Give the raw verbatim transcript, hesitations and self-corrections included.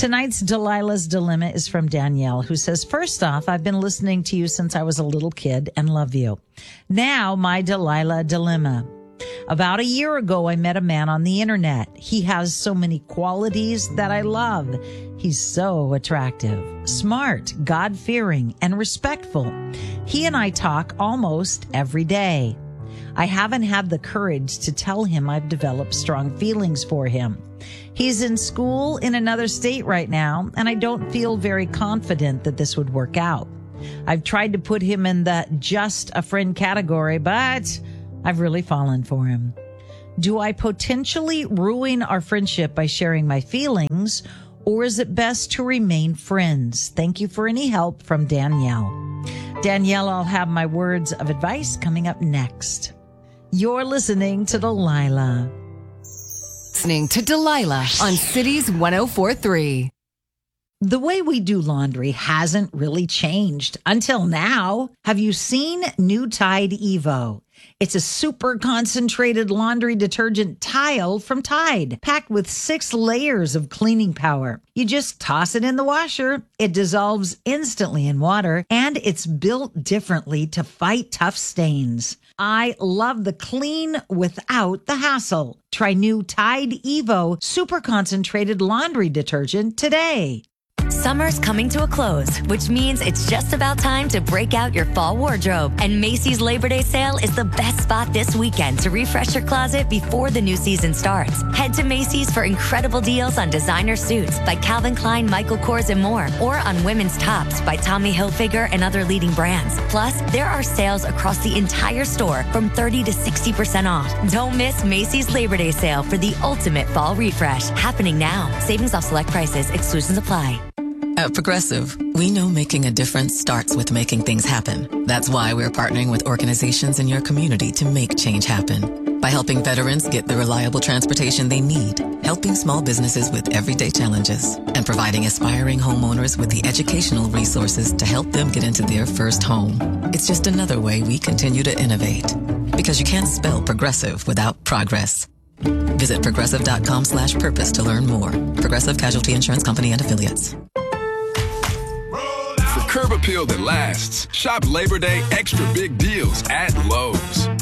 Tonight's Delilah's Dilemma is from Danielle, who says, first off, I've been listening to you since I was a little kid and love you. Now, my Delilah dilemma. About a year ago, I met a man on the internet. He has so many qualities that I love. He's so attractive, smart, God-fearing, and respectful. He and I talk almost every day. I haven't had the courage to tell him I've developed strong feelings for him. He's in school in another state right now, and I don't feel very confident that this would work out. I've tried to put him in the just a friend category, but I've really fallen for him. Do I potentially ruin our friendship by sharing my feelings, or is it best to remain friends? Thank you for any help, from Danielle. Danielle, I'll have my words of advice coming up next. You're listening to Delilah. Listening to Delilah on Cities one oh four point three. The way we do laundry hasn't really changed until now. Have you seen new Tide Evo? It's a super concentrated laundry detergent tile from Tide, packed with six layers of cleaning power. You just toss it in the washer. It dissolves instantly in water, and it's built differently to fight tough stains. I love the clean without the hassle. Try new Tide Evo super concentrated laundry detergent today. Summer's coming to a close, which means it's just about time to break out your fall wardrobe. And Macy's Labor Day sale is the best spot this weekend to refresh your closet before the new season starts. Head to Macy's for incredible deals on designer suits by Calvin Klein, Michael Kors, and more, or on women's tops by Tommy Hilfiger and other leading brands. Plus, there are sales across the entire store from thirty to sixty percent off. Don't miss Macy's Labor Day sale for the ultimate fall refresh, happening now. Savings off select prices. Exclusions apply. At Progressive, we know making a difference starts with making things happen. That's why we're partnering with organizations in your community to make change happen. By helping veterans get the reliable transportation they need, helping small businesses with everyday challenges, and providing aspiring homeowners with the educational resources to help them get into their first home. It's just another way we continue to innovate. Because you can't spell progressive without progress. Visit progressive.com slash purpose to learn more. Progressive Casualty Insurance Company and Affiliates. Curb appeal that lasts. Shop Labor Day extra big deals at Lowe's.